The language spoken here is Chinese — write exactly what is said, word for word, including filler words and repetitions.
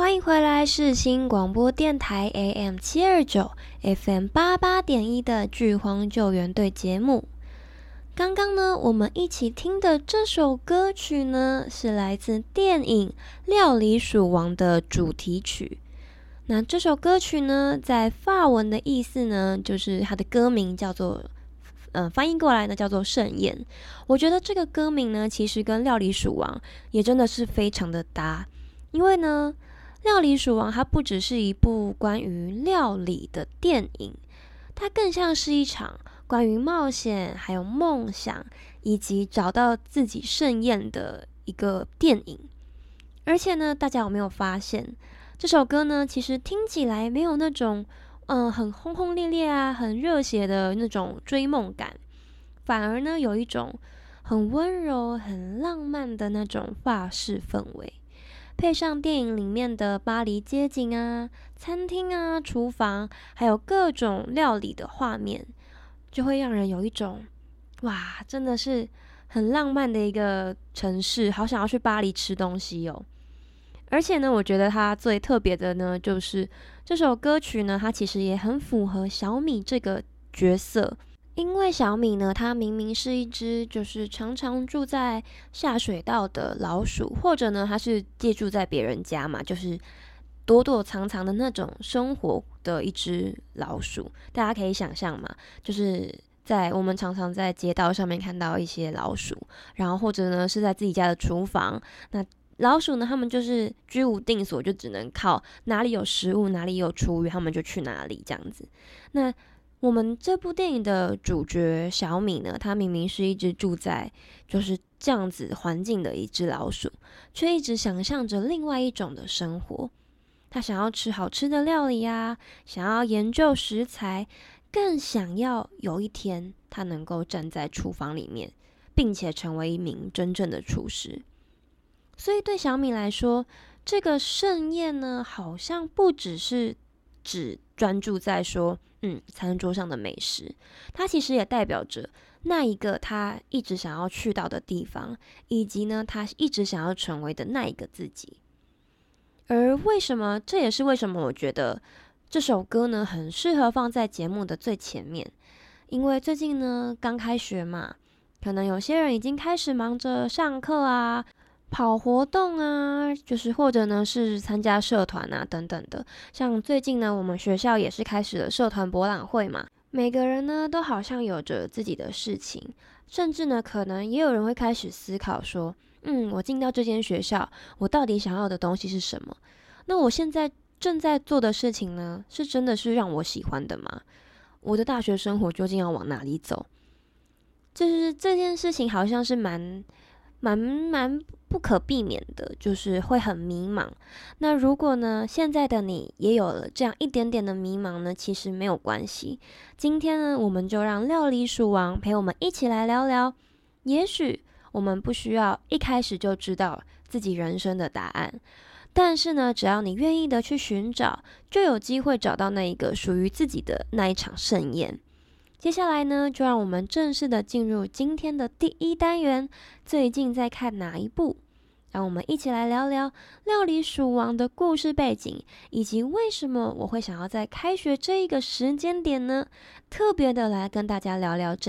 欢迎回来世新广播电台 A M 七二九 F M 八八点一的剧荒救援队节目。刚刚呢，我们一起听的这首歌曲呢，是来自电影《料理鼠王》的主题曲。那这首歌曲呢，在法文的意思呢，就是它的歌名叫做呃，翻译过来呢叫做盛宴。我觉得这个歌名呢，其实跟《料理鼠王》也真的是非常的搭，因为呢，《料理鼠王》它不只是一部关于料理的电影，它更像是一场关于冒险、还有梦想以及找到自己盛宴的一个电影。而且呢，大家有没有发现，这首歌呢，其实听起来没有那种嗯、呃、很轰轰烈烈啊、很热血的那种追梦感，反而呢有一种很温柔、很浪漫的那种法式氛围。配上电影里面的巴黎街景啊、餐厅啊、厨房，还有各种料理的画面，就会让人有一种哇，真的是很浪漫的一个城市，好想要去巴黎吃东西哦。而且呢，我觉得它最特别的呢，就是这首歌曲呢，它其实也很符合小米这个角色。因为小米呢，它明明是一只就是常常住在下水道的老鼠，或者呢，它是借住在别人家嘛，就是躲躲藏藏的那种生活的一只老鼠。大家可以想象嘛，就是在我们常常在街道上面看到一些老鼠，然后或者呢是在自己家的厨房，那老鼠呢，他们就是居无定所，就只能靠哪里有食物，哪里有厨余，他们就去哪里这样子。那我们这部电影的主角小米呢，它明明是一只住在就是这样子环境的一只老鼠，却一直想象着另外一种的生活。他想要吃好吃的料理啊，想要研究食材，更想要有一天他能够站在厨房里面，并且成为一名真正的厨师。所以对小米来说，这个盛宴呢，好像不只是只专注在说嗯，餐桌上的美食，它其实也代表着那一个他一直想要去到的地方，以及呢，他一直想要成为的那一个自己。而为什么，这也是为什么我觉得这首歌呢，很适合放在节目的最前面。因为最近呢，刚开学嘛，可能有些人已经开始忙着上课啊，跑活动啊，就是或者呢是参加社团啊等等的。像最近呢，我们学校也是开始了社团博览会嘛，每个人呢都好像有着自己的事情，甚至呢可能也有人会开始思考说，嗯，我进到这间学校，我到底想要的东西是什么？那我现在正在做的事情呢，是真的是让我喜欢的吗？我的大学生活究竟要往哪里走？就是这件事情好像是蛮蛮蛮不可避免的，就是会很迷茫。那如果呢，现在的你也有了这样一点点的迷茫呢，其实没有关系。今天呢，我们就让料理鼠王陪我们一起来聊聊。也许我们不需要一开始就知道自己人生的答案，但是呢，只要你愿意的去寻找，就有机会找到那一个属于自己的那一场盛宴。接下来呢，就让我们正式的进入今天的第一单元，最近在看哪一部？让我们一起来聊聊料理鼠王的故事背景，以及为什么我会想要在开学这一个时间点呢，特别的来跟大家聊聊这